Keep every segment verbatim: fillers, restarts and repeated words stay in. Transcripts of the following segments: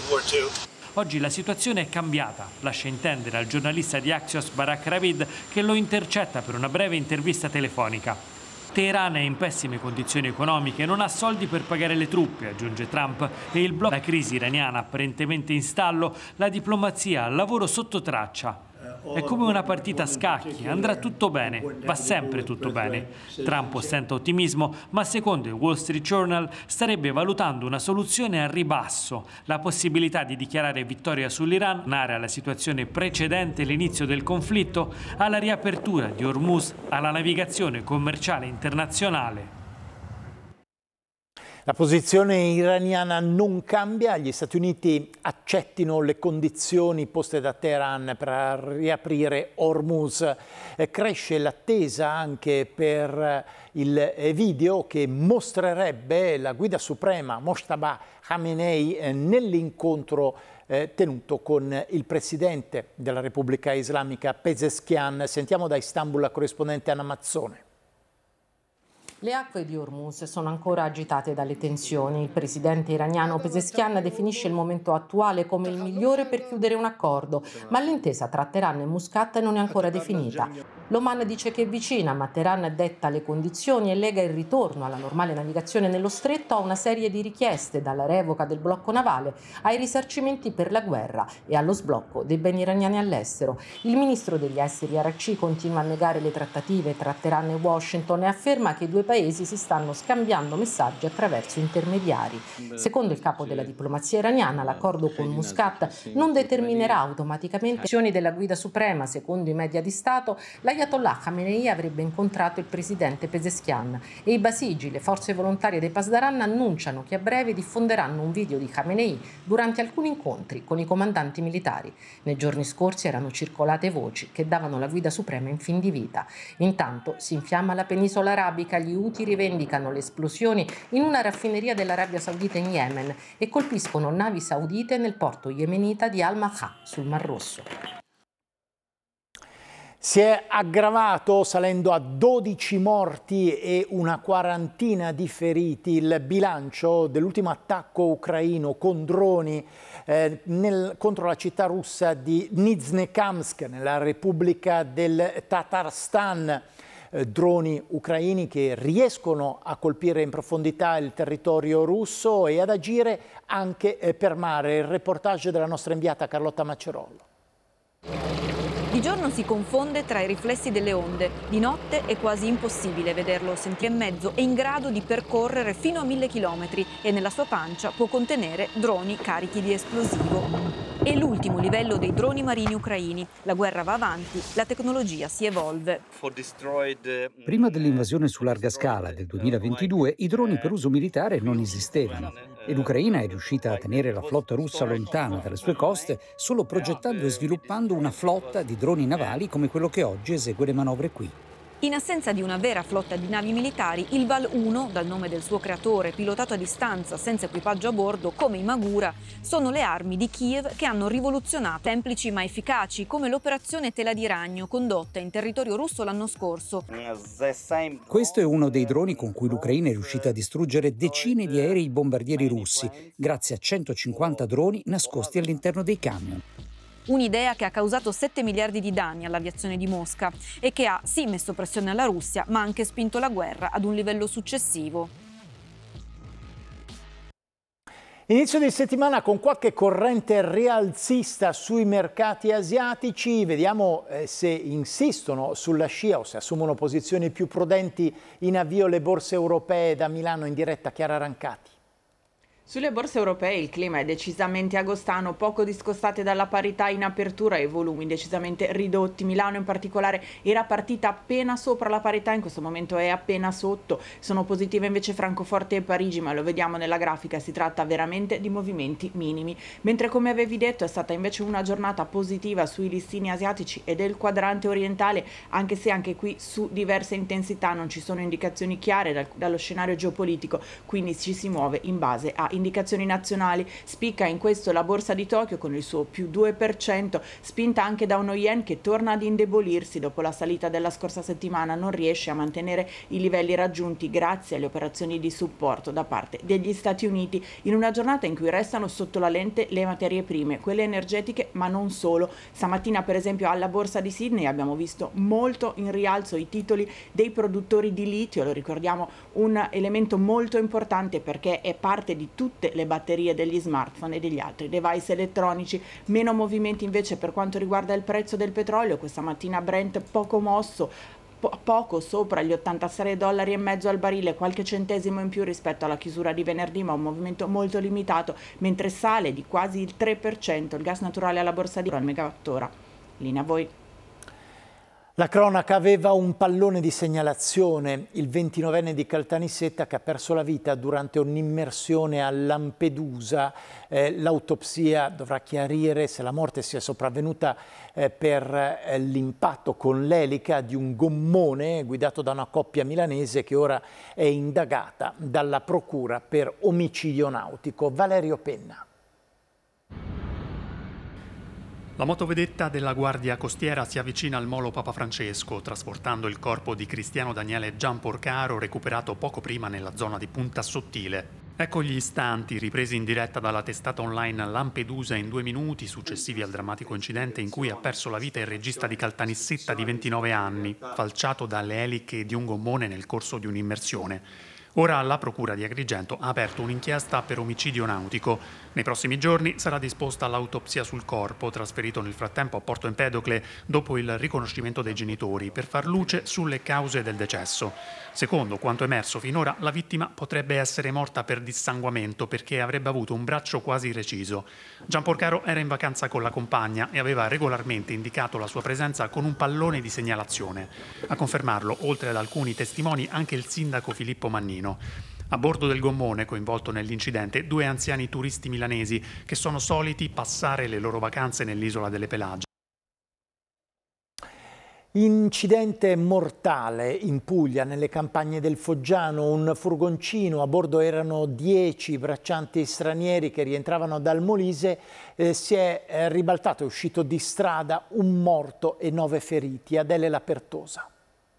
Oggi la situazione è cambiata, lascia intendere al giornalista di Axios Barak Ravid che lo intercetta per una breve intervista telefonica. Teheran è in pessime condizioni economiche, non ha soldi per pagare le truppe, aggiunge Trump, e il blocco, la crisi iraniana apparentemente in stallo, la diplomazia al lavoro sotto traccia. È come una partita a scacchi, andrà tutto bene, va sempre tutto bene. Trump ostenta ottimismo, ma secondo il Wall Street Journal starebbe valutando una soluzione a ribasso, la possibilità di dichiarare vittoria sull'Iran, tornare alla situazione precedente l'inizio del conflitto, alla riapertura di Hormuz, alla navigazione commerciale internazionale. La posizione iraniana non cambia, gli Stati Uniti accettino le condizioni poste da Teheran per riaprire Hormuz. Eh, cresce l'attesa anche per il video che mostrerebbe la guida suprema Mojtaba Khamenei eh, nell'incontro eh, tenuto con il presidente della Repubblica Islamica Pezeshkian. Sentiamo da Istanbul la corrispondente Anna Mazzone. Le acque di Hormuz sono ancora agitate dalle tensioni. Il presidente iraniano Pezeshkian definisce il momento attuale come il migliore per chiudere un accordo, ma l'intesa tra Teheran e Muscat non è ancora definita. L'Oman dice che è vicina, ma Teheran detta le condizioni e lega il ritorno alla normale navigazione nello stretto a una serie di richieste, dalla revoca del blocco navale ai risarcimenti per la guerra e allo sblocco dei beni iraniani all'estero. Il ministro degli esteri Araghchi continua a negare le trattative tra Teheran e Washington e afferma che i due paesi si stanno scambiando messaggi attraverso intermediari. Secondo il capo della diplomazia iraniana, l'accordo con Muscat non determinerà automaticamente le azioni della guida suprema. Secondo i media di Stato, l'Ayatollah Khamenei avrebbe incontrato il presidente Pezeshkian e i Basigi, le forze volontarie dei Pasdaran, annunciano che a breve diffonderanno un video di Khamenei durante alcuni incontri con i comandanti militari. Nei giorni scorsi erano circolate voci che davano la guida suprema in fin di vita. Intanto si infiamma la penisola arabica, gli Houthi rivendicano le esplosioni in una raffineria dell'Arabia Saudita in Yemen e colpiscono navi saudite nel porto yemenita di Al-Maha sul Mar Rosso. Si è aggravato salendo a dodici morti e una quarantina di feriti il bilancio dell'ultimo attacco ucraino con droni eh, nel, contro la città russa di Nizhnekamsk nella Repubblica del Tatarstan. Droni ucraini che riescono a colpire in profondità il territorio russo e ad agire anche per mare. Il reportage della nostra inviata Carlotta Macerollo. Di giorno si confonde tra i riflessi delle onde, di notte è quasi impossibile vederlo. Sentire e mezzo è in grado di percorrere fino a mille chilometri e nella sua pancia può contenere droni carichi di esplosivo. È l'ultimo livello dei droni marini ucraini. La guerra va avanti, la tecnologia si evolve. Prima dell'invasione su larga scala del duemilaventidue, i droni per uso militare non esistevano e l'Ucraina è riuscita a tenere la flotta russa lontana dalle sue coste solo progettando e sviluppando una flotta di droni navali come quello che oggi esegue le manovre qui. In assenza di una vera flotta di navi militari, il Val uno, dal nome del suo creatore, pilotato a distanza senza equipaggio a bordo, come i Magura, sono le armi di Kiev che hanno rivoluzionato semplici ma efficaci, come l'operazione Tela di Ragno, condotta in territorio russo l'anno scorso. Questo è uno dei droni con cui l'Ucraina è riuscita a distruggere decine di aerei bombardieri russi, grazie a centocinquanta droni nascosti all'interno dei camion. Un'idea che ha causato sette miliardi di danni all'aviazione di Mosca e che ha sì messo pressione alla Russia, ma anche spinto la guerra ad un livello successivo. Inizio di settimana con qualche corrente rialzista sui mercati asiatici. Vediamo eh, se insistono sulla scia o se assumono posizioni più prudenti in avvio le borse europee. Da Milano in diretta Chiara Rancati. Sulle borse europee il clima è decisamente agostano, poco discostate dalla parità in apertura e volumi decisamente ridotti. Milano in particolare era partita appena sopra la parità, in questo momento è appena sotto. Sono positive invece Francoforte e Parigi, ma lo vediamo nella grafica, si tratta veramente di movimenti minimi. Mentre, come avevi detto, è stata invece una giornata positiva sui listini asiatici e del quadrante orientale, anche se anche qui su diverse intensità non ci sono indicazioni chiare dal, dallo scenario geopolitico, quindi ci si muove in base a indicazioni nazionali. Spicca in questo la borsa di Tokyo con il suo più due per cento, spinta anche da uno yen che torna ad indebolirsi dopo la salita della scorsa settimana, non riesce a mantenere i livelli raggiunti grazie alle operazioni di supporto da parte degli Stati Uniti in una giornata in cui restano sotto la lente le materie prime, quelle energetiche ma non solo. Stamattina per esempio alla borsa di Sydney abbiamo visto molto in rialzo i titoli dei produttori di litio, lo ricordiamo un elemento molto importante perché è parte di tutte le batterie degli smartphone e degli altri device elettronici. Meno movimenti invece per quanto riguarda il prezzo del petrolio, questa mattina Brent poco mosso, po- poco sopra gli ottantasei dollari e mezzo al barile, qualche centesimo in più rispetto alla chiusura di venerdì, ma un movimento molto limitato, mentre sale di quasi il tre per cento il gas naturale alla borsa di al megawattora. Linea a voi. La cronaca aveva un pallone di segnalazione, il ventinovenne di Caltanissetta che ha perso la vita durante un'immersione a Lampedusa. Eh, l'autopsia dovrà chiarire se la morte sia sopravvenuta eh, per eh, l'impatto con l'elica di un gommone guidato da una coppia milanese che ora è indagata dalla procura per omicidio nautico. Valerio Penna. La motovedetta della Guardia Costiera si avvicina al molo Papa Francesco, trasportando il corpo di Cristiano Daniele Gianporcaro, recuperato poco prima nella zona di Punta Sottile. Ecco gli istanti ripresi in diretta dalla testata online Lampedusa in due minuti successivi al drammatico incidente in cui ha perso la vita il regista di Caltanissetta di ventinove anni, falciato dalle eliche di un gommone nel corso di un'immersione. Ora la Procura di Agrigento ha aperto un'inchiesta per omicidio nautico. Nei prossimi giorni sarà disposta l'autopsia sul corpo, trasferito nel frattempo a Porto Empedocle dopo il riconoscimento dei genitori, per far luce sulle cause del decesso. Secondo quanto emerso finora, la vittima potrebbe essere morta per dissanguamento perché avrebbe avuto un braccio quasi reciso. Gianporcaro era in vacanza con la compagna e aveva regolarmente indicato la sua presenza con un pallone di segnalazione. A confermarlo, oltre ad alcuni testimoni, anche il sindaco Filippo Mannino. A bordo del gommone coinvolto nell'incidente due anziani turisti milanesi che sono soliti passare le loro vacanze nell'isola delle Pelagie. Incidente mortale in Puglia, nelle campagne del Foggiano. Un furgoncino, a bordo erano dieci braccianti stranieri che rientravano dal Molise, eh, si è eh, ribaltato, è uscito di strada, un morto e nove feriti. Adele Lapertosa.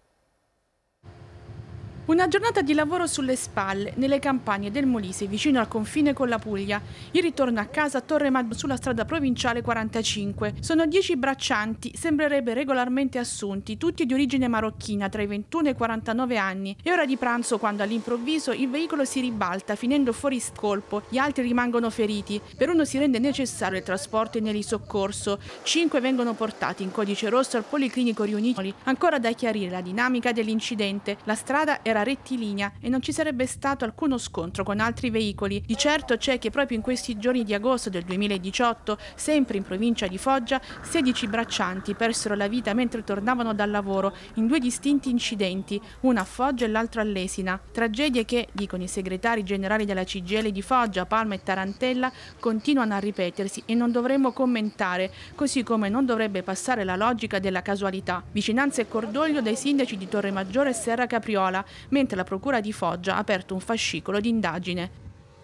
Una giornata di lavoro sulle spalle, nelle campagne del Molise, vicino al confine con la Puglia. Il ritorno a casa a Torre Magno sulla strada provinciale quarantacinque. Sono dieci braccianti, sembrerebbe regolarmente assunti, tutti di origine marocchina, tra i ventuno e i quarantanove anni. È ora di pranzo quando all'improvviso il veicolo si ribalta, finendo fuori colpo. Gli altri rimangono feriti. Per uno si rende necessario il trasporto in elisoccorso. Cinque vengono portati in codice rosso al Policlinico Riuniti. Ancora da chiarire la dinamica dell'incidente. La strada era rettilinea e non ci sarebbe stato alcuno scontro con altri veicoli. Di certo c'è che proprio in questi giorni di agosto del duemiladiciotto, sempre in provincia di Foggia, sedici braccianti persero la vita mentre tornavano dal lavoro in due distinti incidenti, una a Foggia e l'altra all'Esina. Tragedie che, dicono i segretari generali della C G I L di Foggia, Palma e Tarantella, continuano a ripetersi e non dovremmo commentare, così come non dovrebbe passare la logica della casualità. Vicinanza e cordoglio dai sindaci di Torremaggiore e Serra Capriola, mentre la Procura di Foggia ha aperto un fascicolo di indagine.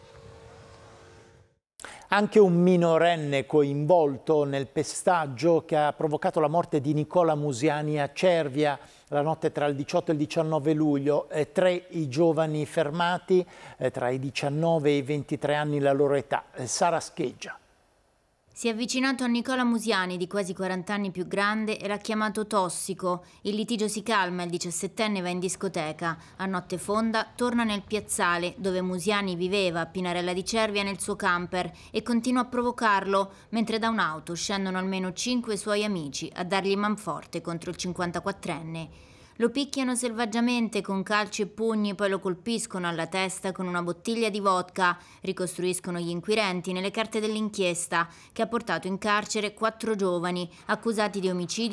Anche un minorenne coinvolto nel pestaggio che ha provocato la morte di Nicola Musiani a Cervia la notte tra il diciotto e il diciannove luglio. Eh, tre i giovani fermati, eh, tra i diciannove e i ventitré anni la loro età. Eh, Sara Scheggia. Si è avvicinato a Nicola Musiani, di quasi quaranta anni più grande, e l'ha chiamato tossico. Il litigio si calma, il diciassettenne va in discoteca. A notte fonda torna nel piazzale, dove Musiani viveva, a Pinarella di Cervia, nel suo camper, e continua a provocarlo, mentre da un'auto scendono almeno cinque suoi amici a dargli manforte contro il cinquantaquattrenne. Lo picchiano selvaggiamente con calci e pugni, poi lo colpiscono alla testa con una bottiglia di vodka, ricostruiscono gli inquirenti nelle carte dell'inchiesta, che ha portato in carcere quattro giovani accusati di omicidio